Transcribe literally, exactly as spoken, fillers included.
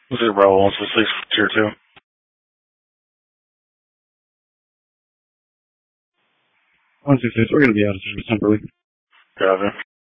This is Bravo one six six, tier two. one six six, we're going to be out of service temporarily. Gotcha.